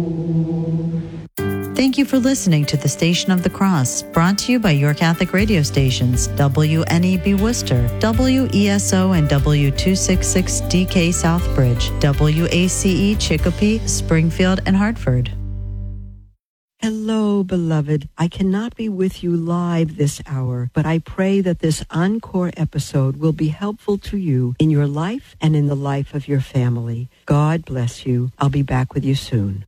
Thank you for listening to the Station of the Cross, brought to you by your Catholic radio stations, WNEB Worcester, WESO and W266DK Southbridge, WACE Chicopee, Springfield, and Hartford. Hello, beloved. I cannot be with you live this hour, but I pray that this encore episode will be helpful to you in your life and in the life of your family. God bless you. I'll be back with you soon.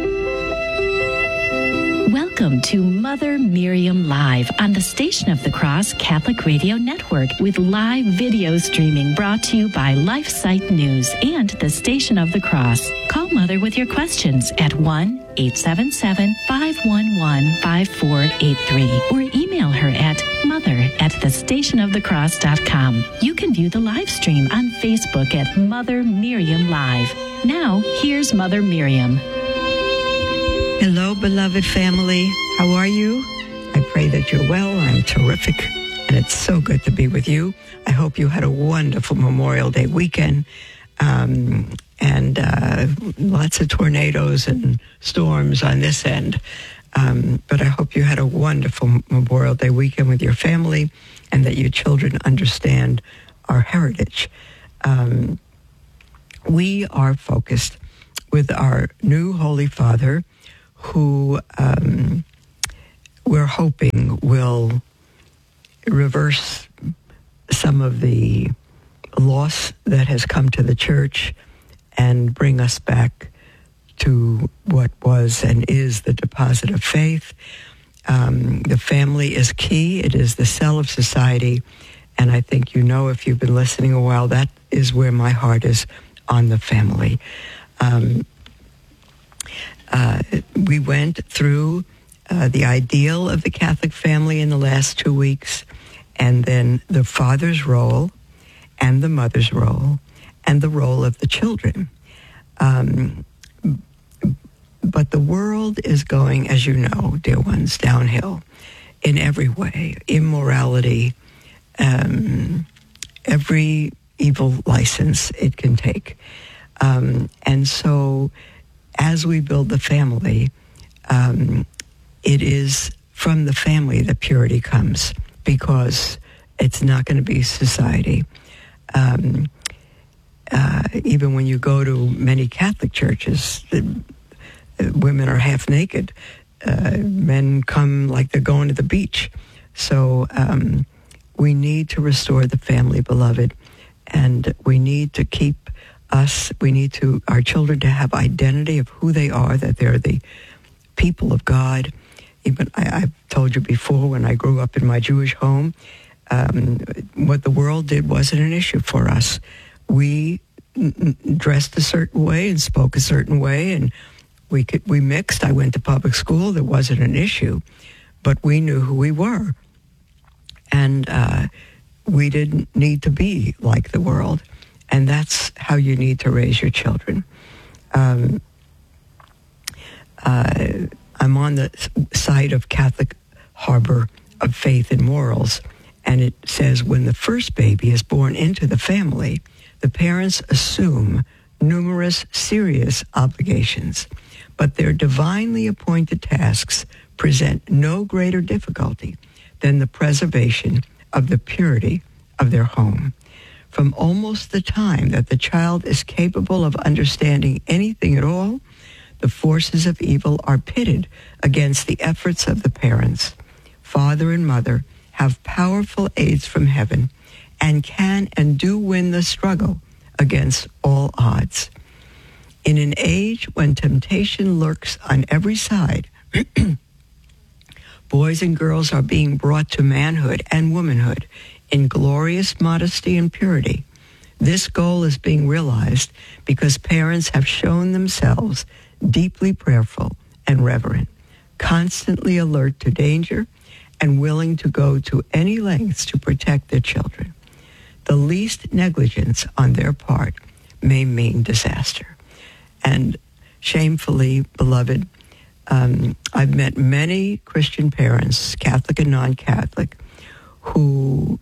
Welcome to Mother Miriam Live on the Station of the Cross Catholic Radio Network with live video streaming brought to you by LifeSite News and the Station of the Cross. Call Mother with your questions at 1-877-511-5483 or email her at mother@thestationofthecross.com. You can view the live stream on Facebook at Mother Miriam Live. Now, here's Mother Miriam. Hello, beloved family. How are you? I pray that you're well. I'm terrific, and it's so good to be with you. I hope you had a wonderful Memorial Day weekend, and lots of tornadoes and storms on this end. But I hope you had a wonderful Memorial Day weekend with your family, and that your children understand our heritage. We are focused with our new Holy Father, who we're hoping will reverse some of the loss that has come to the church and bring us back to what was and is the deposit of faith. The family is key. It is the cell of society. And I think you know, if you've been listening a while, that is where my heart is, on the family. We went through the ideal of the Catholic family in the last 2 weeks, and then the father's role and the mother's role and the role of the children. But the world is going, as you know, dear ones, downhill in every way. Immorality, every evil license it can take. And so as we build the family, it is from the family that purity comes, because it's not going to be society. Even when you go to many Catholic churches, women are half naked. Men come like they're going to the beach. So we need to restore the family, beloved, and we need to keep our children to have identity of who they are, that they're the people of God. Even I've told you before, when I grew up in my Jewish home, what the world did wasn't an issue for us. We dressed a certain way and spoke a certain way, and we mixed. I went to public school. There wasn't an issue, but we knew who we were, and we didn't need to be like the world. And that's how you need to raise your children. I'm on the side of Catholic Harbor of Faith and Morals, and it says, when the first baby is born into the family, the parents assume numerous serious obligations, but their divinely appointed tasks present no greater difficulty than the preservation of the purity of their home. From almost the time that the child is capable of understanding anything at all, the forces of evil are pitted against the efforts of the parents. Father and mother have powerful aids from heaven and can and do win the struggle against all odds. In an age when temptation lurks on every side, boys and girls are being brought to manhood and womanhood in glorious modesty and purity. This goal is being realized because parents have shown themselves deeply prayerful and reverent, constantly alert to danger, and willing to go to any lengths to protect their children. The least negligence on their part may mean disaster. And shamefully, beloved, I've met many Christian parents, Catholic and non-Catholic, who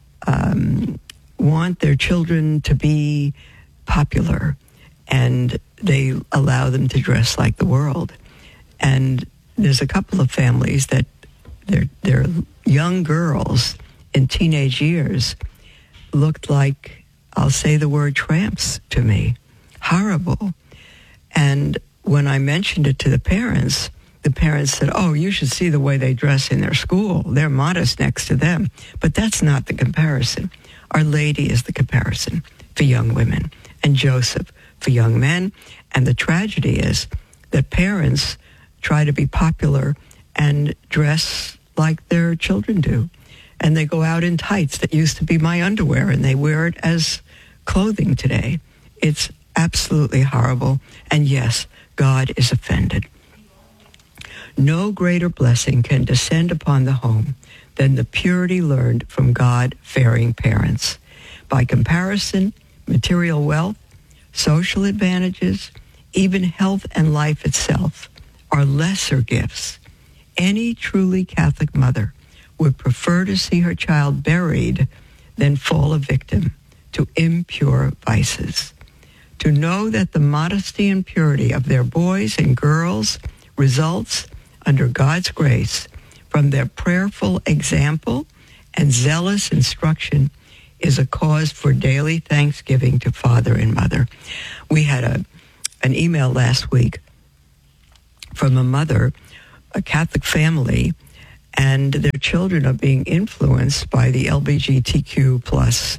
want their children to be popular and they allow them to dress like the world. And there's a couple of families that their young girls in teenage years looked like, I'll say the word tramps to me. Horrible. And when I mentioned it to the parents said, oh, you should see the way they dress in their school. They're modest next to them. But that's not the comparison. Our Lady is the comparison for young women, and Joseph for young men. And the tragedy is that parents try to be popular and dress like their children do. And they go out in tights that used to be my underwear, and they wear it as clothing today. It's absolutely horrible. And yes, God is offended. No greater blessing can descend upon the home than the purity learned from God-fearing parents. By comparison, material wealth, social advantages, even health and life itself are lesser gifts. Any truly Catholic mother would prefer to see her child buried than fall a victim to impure vices. To know that the modesty and purity of their boys and girls results, under God's grace, from their prayerful example and zealous instruction is a cause for daily thanksgiving to Father and Mother. We had an email last week from a mother, a Catholic family, and their children are being influenced by the LGBTQ plus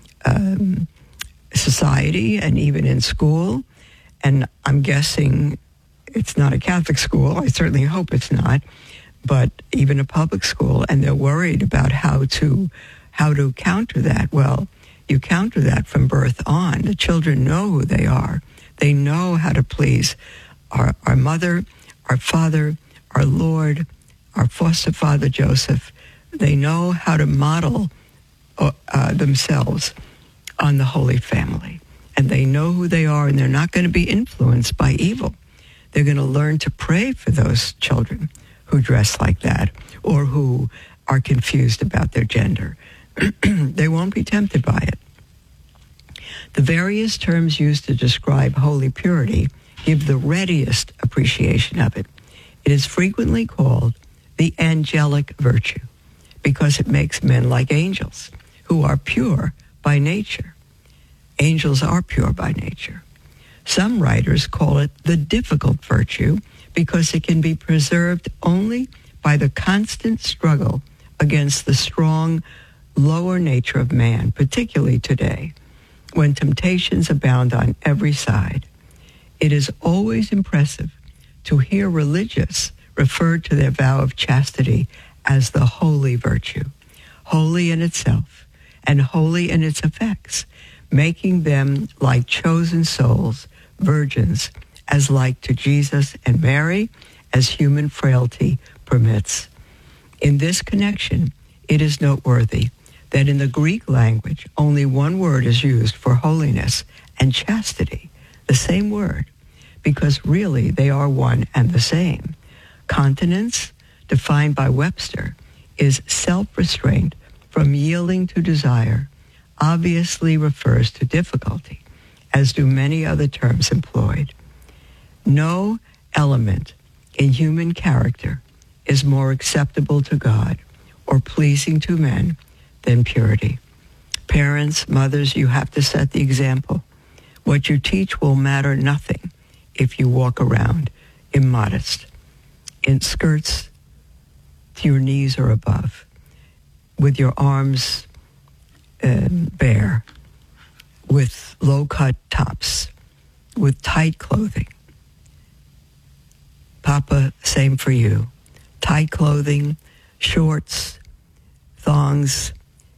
society and even in school. And I'm guessing it's not a Catholic school. I certainly hope it's not, but even a public school. And they're worried about how to counter that. Well, you counter that from birth on. The children know who they are. They know how to please our mother, our father, our Lord, our foster father, Joseph. They know how to model themselves on the Holy Family. And they know who they are, and they're not going to be influenced by evil. They're going to learn to pray for those children who dress like that or who are confused about their gender. They won't be tempted by it. The various terms used to describe holy purity give the readiest appreciation of it. It is frequently called the angelic virtue because it makes men like angels who are pure by nature. Angels are pure by nature. Some writers call it the difficult virtue because it can be preserved only by the constant struggle against the strong, lower nature of man, particularly today, when temptations abound on every side. It is always impressive to hear religious refer to their vow of chastity as the holy virtue, holy in itself and holy in its effects, making them like chosen souls, virgins, as like to Jesus and Mary as human frailty permits. In this connection, it is noteworthy that in the Greek language, only one word is used for holiness and chastity, the same word, because really they are one and the same. Continence, defined by Webster, is self-restraint from yielding to desire, obviously refers to difficulty, as do many other terms employed. No element in human character is more acceptable to God or pleasing to men than purity. Parents, mothers, you have to set the example. What you teach will matter nothing if you walk around immodest, in skirts to your knees or above, with your arms bare, with low-cut tops, with tight clothing. Papa, same for you. Tight clothing, shorts, thongs.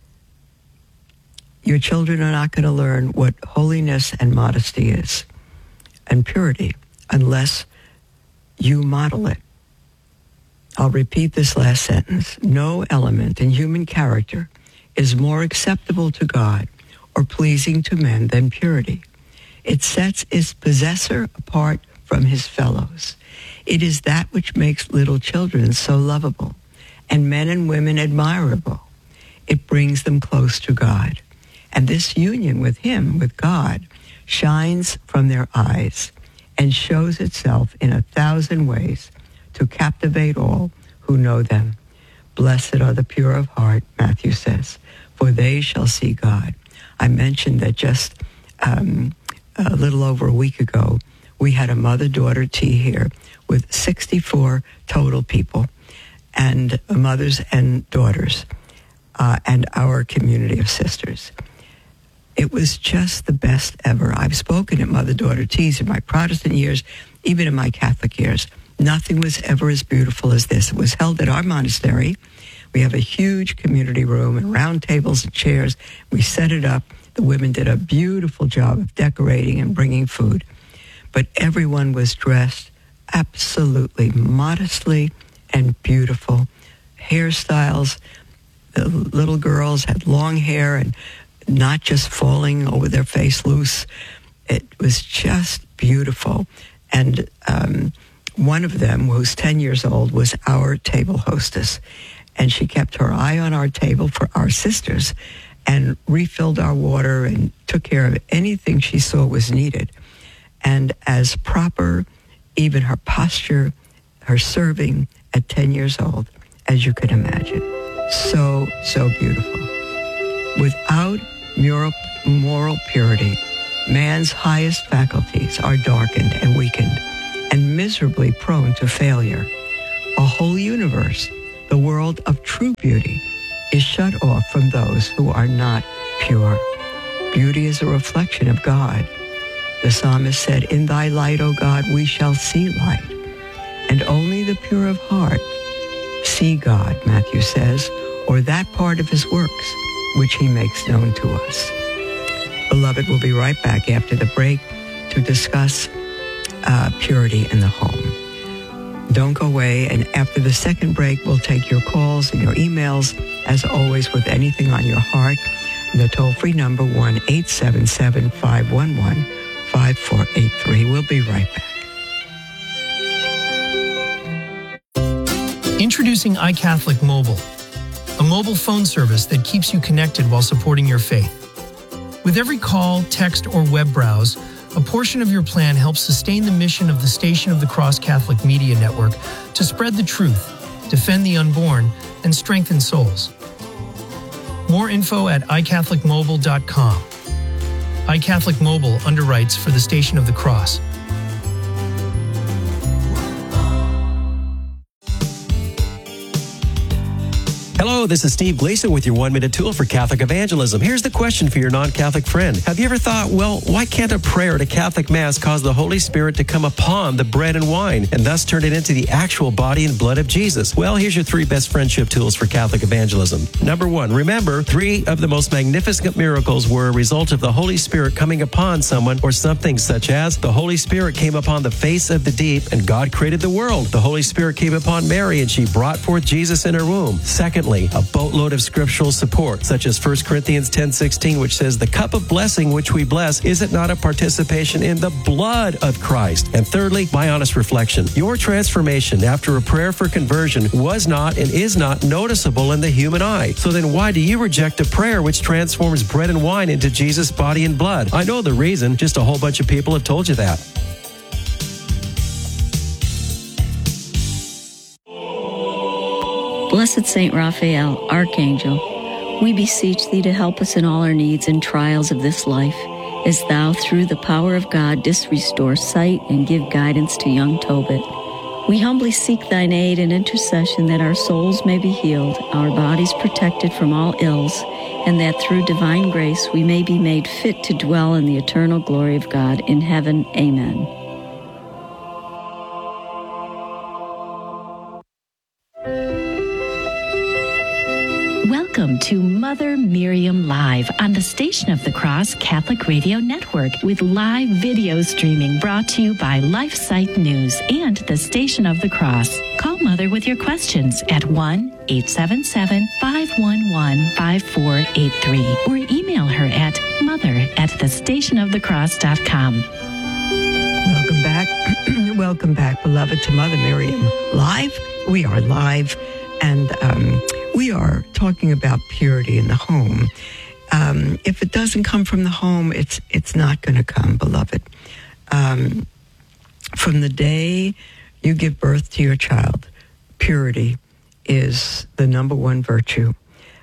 Your children are not going to learn what holiness and modesty is, and purity, unless you model it. I'll repeat this last sentence. No element in human character is more acceptable to God or pleasing to men than purity. It sets its possessor apart from his fellows. It is that which makes little children so lovable and men and women admirable. It brings them close to God. And this union with him, with God, shines from their eyes. and shows itself in 1,000 ways to captivate all who know them. Blessed are the pure of heart, Matthew says, for they shall see God. I mentioned that just a little over a week ago, we had a mother-daughter tea here with 64 total people, and mothers and daughters, and our community of sisters. It was just the best ever. I've spoken at mother-daughter teas in my Protestant years, even in my Catholic years. Nothing was ever as beautiful as this. It was held at our monastery. We have a huge community room and round tables and chairs. We set it up. The women did a beautiful job of decorating and bringing food. But everyone was dressed absolutely modestly and beautiful. Hairstyles, the little girls had long hair and not just falling over their face loose. It was just beautiful. And one of them, who's 10 years old, was our table hostess. And she kept her eye on our table for our sisters and refilled our water and took care of anything she saw was needed. And as proper, even her posture, her serving at 10 years old, as you can imagine. So, so beautiful. Without moral purity, man's highest faculties are darkened and weakened and miserably prone to failure. A whole universe, the world of true beauty, is shut off from those who are not pure. Beauty is a reflection of God. The psalmist said, "In thy light, O God, we shall see light." And only the pure of heart see God, Matthew says, or that part of his works which he makes known to us. Beloved, we'll be right back after the break to discuss purity in the home. Don't go away, and after the second break, we'll take your calls and your emails, as always, with anything on your heart. The toll-free number, 1-877-511-5483. We'll be right back. Introducing iCatholic Mobile, a mobile phone service that keeps you connected while supporting your faith. With every call, text, or web browse, a portion of your plan helps sustain the mission of the Station of the Cross Catholic Media Network to spread the truth, defend the unborn, and strengthen souls. More info at iCatholicMobile.com. iCatholic Mobile underwrites for the Station of the Cross. Hello, this is Steve Gleason with your 1-minute tool for Catholic evangelism. Here's the question for your non-Catholic friend. Have you ever thought, well, why can't a prayer at a Catholic Mass cause the Holy Spirit to come upon the bread and wine and thus turn it into the actual body and blood of Jesus? Well, here's your 3 best friendship tools for Catholic evangelism. Number 1, remember, 3 of the most magnificent miracles were a result of the Holy Spirit coming upon someone or something, such as the Holy Spirit came upon the face of the deep and God created the world. The Holy Spirit came upon Mary and she brought forth Jesus in her womb. Secondly, a boatload of scriptural support, such as 1 Corinthians 10:16, which says, the cup of blessing which we bless, is it not a participation in the blood of Christ? And thirdly, my honest reflection. Your transformation after a prayer for conversion was not and is not noticeable in the human eye. So then why do you reject a prayer which transforms bread and wine into Jesus' body and blood? I know the reason, just a whole bunch of people have told you that. Blessed Saint Raphael, Archangel, we beseech thee to help us in all our needs and trials of this life, as thou, through the power of God, didst restore sight and give guidance to young Tobit. We humbly seek thine aid and intercession that our souls may be healed, our bodies protected from all ills, and that through divine grace we may be made fit to dwell in the eternal glory of God in heaven. Amen. Welcome to Mother Miriam Live on the Station of the Cross Catholic Radio Network, with live video streaming brought to you by LifeSite News and the Station of the Cross. Call Mother with your questions at 1-877-511-5483 or email her at mother@thestationofthecross.com. Welcome back. Welcome back, beloved, to Mother Miriam Live. We are live, and we are talking about purity in the home. If it doesn't come from the home, it's not going to come, beloved. From the day you give birth to your child, purity is the number one virtue.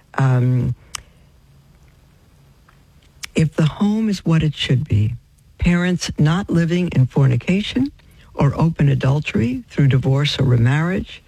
If the home is what it should be, parents not living in fornication or open adultery through divorce or remarriage,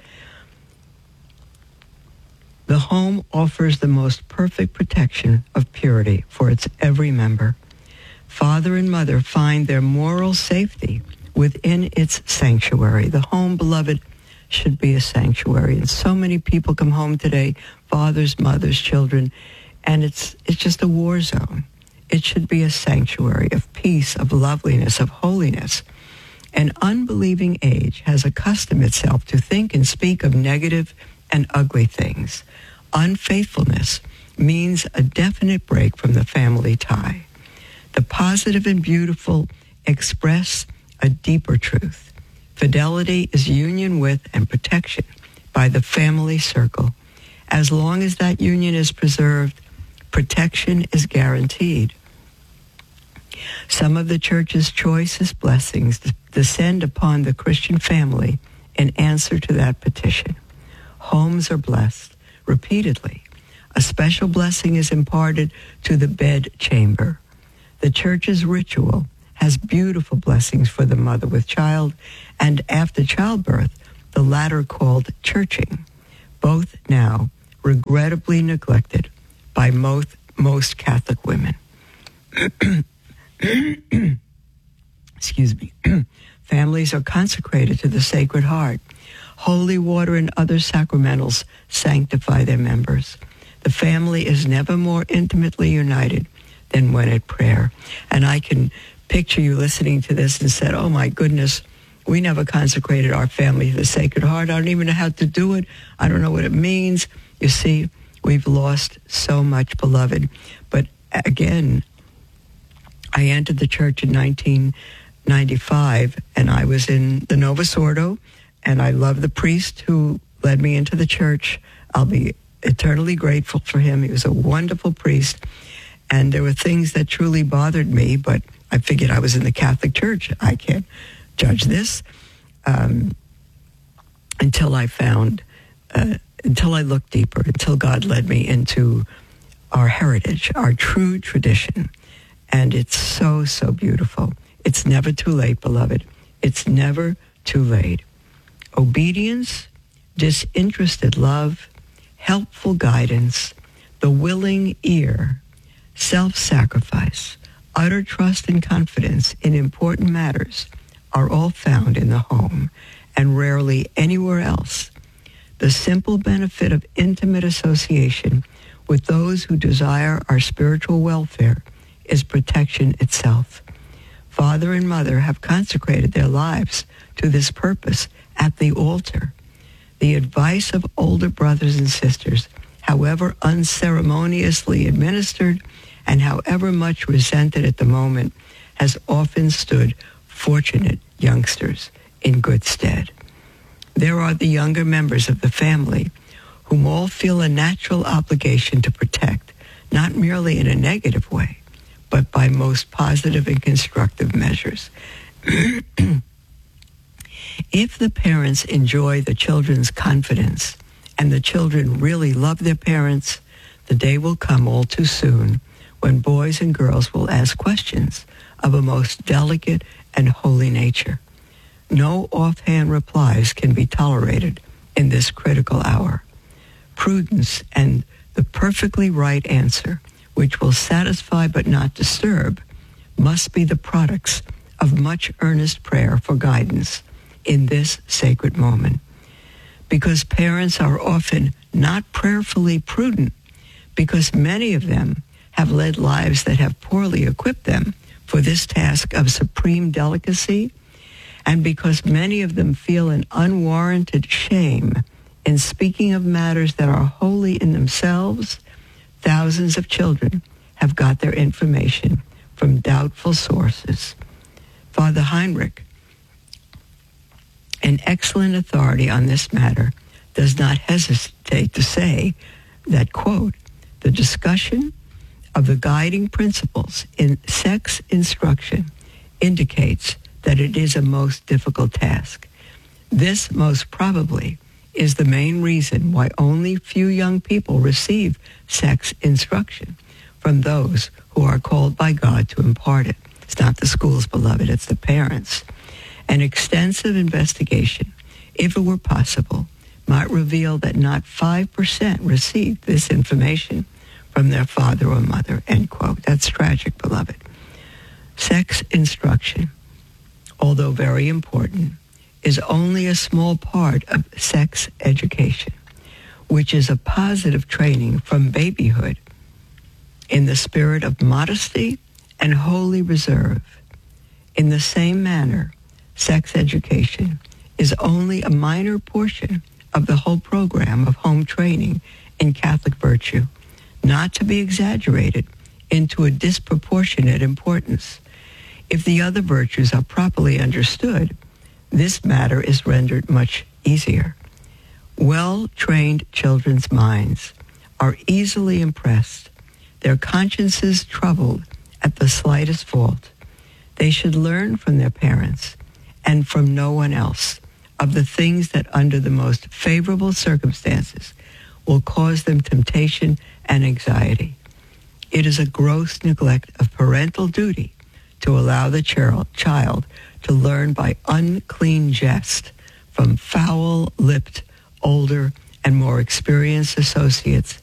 the home offers the most perfect protection of purity for its every member. Father and mother find their moral safety within its sanctuary. The home, beloved, should be a sanctuary. And so many people come home today, fathers, mothers, children, and it's just a war zone. It should be a sanctuary of peace, of loveliness, of holiness. An unbelieving age has accustomed itself to think and speak of negative and ugly things. Unfaithfulness means a definite break from the family tie. The positive and beautiful express a deeper truth. Fidelity is union with and protection by the family circle. As long as that union is preserved, protection is guaranteed. Some of the church's choicest blessings descend upon the Christian family in answer to that petition. Homes are blessed repeatedly. A special blessing is imparted to the bed chamber. The church's ritual has beautiful blessings for the mother with child, and after childbirth, the latter called churching, both now regrettably neglected by most Catholic women. Excuse me. Families are consecrated to the Sacred Heart. Holy water and other sacramentals sanctify their members. The family is never more intimately united than when at prayer. And I can picture you listening to this and said, oh my goodness, we never consecrated our family to the Sacred Heart. I don't even know how to do it. I don't know what it means. You see, we've lost so much, beloved. But again, I entered the church in 1995, and I was in the Novus Ordo, and I love the priest who led me into the church. I'll be eternally grateful for him. He was a wonderful priest, and there were things that truly bothered me, but I figured I was in the Catholic Church. I can't judge this until I looked deeper, until God led me into our heritage, our true tradition. And it's so, so beautiful. It's never too late, beloved. It's never too late. Obedience, disinterested love, helpful guidance, the willing ear, self-sacrifice, utter trust and confidence in important matters are all found in the home and rarely anywhere else. The simple benefit of intimate association with those who desire our spiritual welfare is protection itself. Father and mother have consecrated their lives to this purpose at the altar. The advice of older brothers and sisters, however unceremoniously administered and however much resented at the moment, has often stood fortunate youngsters in good stead. There are the younger members of the family whom all feel a natural obligation to protect, not merely in a negative way, but by most positive and constructive measures. If the parents enjoy the children's confidence and the children really love their parents, the day will come all too soon when boys and girls will ask questions of a most delicate and holy nature. No offhand replies can be tolerated in this critical hour. Prudence and the perfectly right answer, which will satisfy but not disturb, must be the products of much earnest prayer for guidance in this sacred moment. Because parents are often not prayerfully prudent, because many of them have led lives that have poorly equipped them for this task of supreme delicacy, and because many of them feel an unwarranted shame in speaking of matters that are holy in themselves, thousands of children have got their information from doubtful sources. Father Heinrich, an excellent authority on this matter, does not hesitate to say that, quote, the discussion of the guiding principles in sex instruction indicates that it is a most difficult task. This most probably is the main reason why only few young people receive sex instruction from those who are called by God to impart it. It's not the schools, beloved, it's the parents. An extensive investigation, if it were possible, might reveal that not 5% received this information from their father or mother, end quote. That's tragic, beloved. Sex instruction, although very important, is only a small part of sex education, which is a positive training from babyhood in the spirit of modesty and holy reserve. In the same manner, sex education is only a minor portion of the whole program of home training in Catholic virtue, not to be exaggerated into a disproportionate importance. If the other virtues are properly understood, this matter is rendered much easier. Well-trained children's minds are easily impressed, their consciences troubled at the slightest fault. They should learn from their parents and from no one else of the things that under the most favorable circumstances will cause them temptation and anxiety. It is a gross neglect of parental duty to allow the child to learn by unclean jest from foul-lipped, older, and more experienced associates